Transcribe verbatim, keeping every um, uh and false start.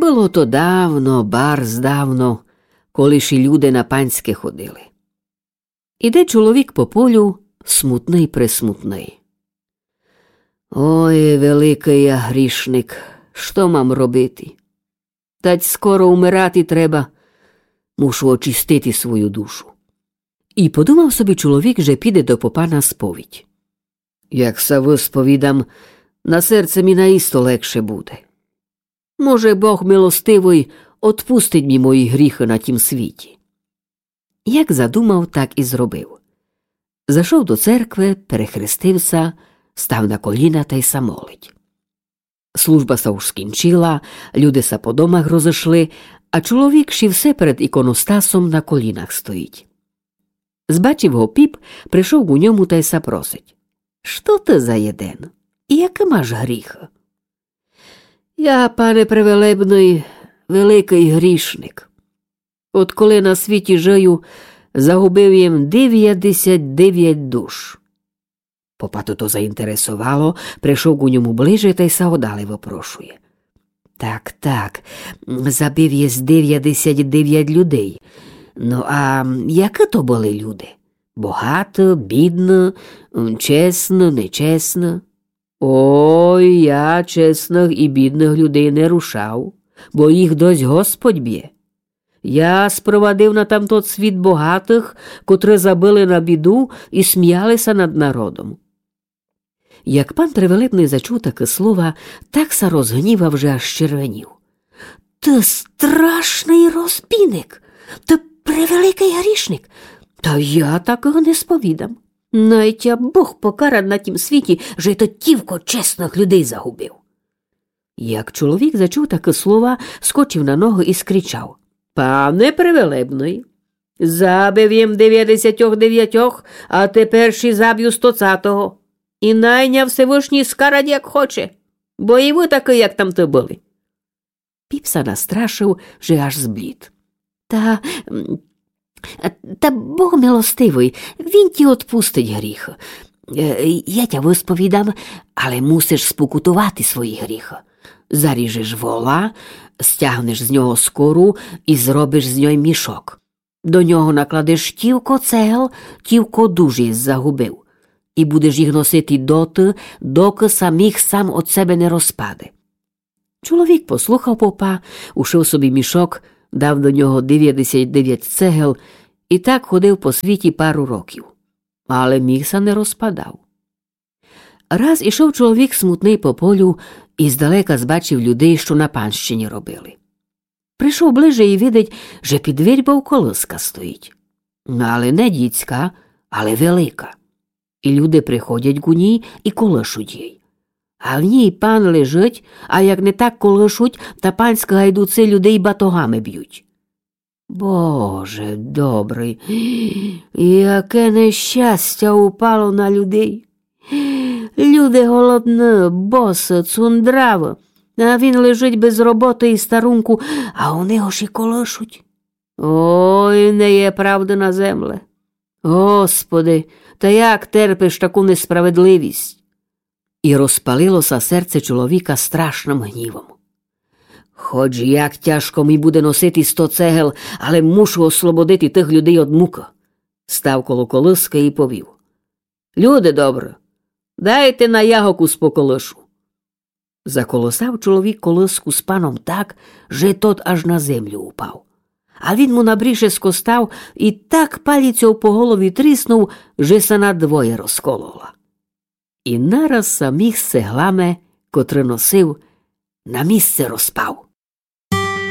Було то давно, барз давно, коли ж і люди на панське ходили. Іде чоловік по полю, смутний-пресмутний. Ой, великий я грішник, що мам робити? Тать скоро умирати треба, мушу очистити свою душу. І подумав собі чоловік, що піде до попа на сповідь. Як се висповідам, на серце мі наісто легше буде. Може, Бог милостивий отпустить мі мої гріхи на тім світі. Як задумав, так і зробив. Зайшов до церкви, перехрестився, став на коліна та й самолить. Служба са уж скінчила, люди са по домах розійшли, а чоловік ще все перед іконостасом на колінах стоїть. Збачив го піп, прийшов у ньому та й са просить. Що ти за єден? І який маш гріх? Я, пане превелебний, великий грішник. От коли на світі жию, загубив їм дев'ятдесят дев'ять душ. Попа то заінтересувало, прийшов у ньому ближе та й са далі випрошує. Так, так, забив єсть дев'ятдесят дев'ять людей. Ну, а які то були люди? Багато, бідно, чесно, нечесно? Ой, я чесних і бідних людей не рушав, бо їх дось Господь б'є. Я спровадив на тамтот світ багатих, котрі забили на біду і сміялися над народом. Як пан превелебний зачув таке слова, так са розгнівав, вже аж червонів. Ти страшний розбійник, ти превеликий грішник, та я такого не сповідам. Навіть я Бог покарав на тім світі, що й то тівко чесних людей загубив. Як чоловік зачув таке слова, скочив на ноги і скричав. Пане превелебний, забив їм дев'ятдесятьох дев'ятьох, а тепер ще заб'ю стоцятого. І найняв Всевишній скарать, як хоче, бо і ви таки, як там то були. Піпса настрашив, що аж зблід. Та... Та Бог милостивий, він ті отпустить гріх. Я тя висповідам, але мусиш спокутувати свої гріхи. Заріжеш вола, стягнеш з нього скору і зробиш з нього мішок. До нього накладеш тівко цегел, тівко дужі загубив. І будеш їх носити доти, доки самих сам от себе не розпаде. Чоловік послухав попа, ушив собі мішок, дав до нього дев'ятдесят дев'ять цегел і так ходив по світі пару років. Але мігса не розпадав. Раз ішов чоловік смутний по полю і здалека збачив людей, що на панщині робили. Прийшов ближе і видить, що під вірьбою колиска стоїть. Але не дітська, але велика. І люди приходять к ній і колишуть їй. А в ній пан лежить, а як не так колишуть, та панські гайдуци людей батогами б'ють. Боже добрий, яке нещастя упало на людей. Люди голодні, боси, цундрави, а він лежить без роботи і старунку, а у нього ж і колишуть. Ой, не є правди на земле. Господи, та як терпиш таку несправедливість? І розпалилося серце чоловіка страшним гнівом. Хоч як тяжко мені буде носити сто цегел, але мушу освободити тих людей від муки. Став коло колиски і повів. Люди добрі, дайте на ягоку з поколишу. Заколосав чоловік колиску з паном так, що тот аж на землю упав. А він му набріше скостав і так паліцю по голові тріснув, що се надвоє розколола. І нараз самих з цеглами, котре носив, на місце розпав.